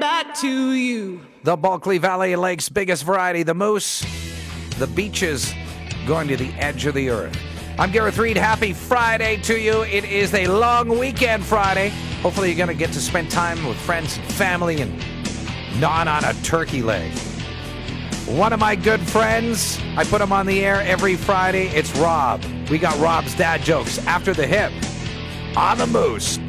back to you. The Bulkley Valley Lake's biggest variety, the moose, the beaches, going to the edge of the earth. I'm Gareth Reed. Happy Friday to you. It is a long weekend Friday. Hopefully you're going to get to spend time with friends and family and gnawing on a turkey leg. One of my good friends, I put him on the air every Friday. It's Rob. We got Rob's dad jokes after the hip on the Moose.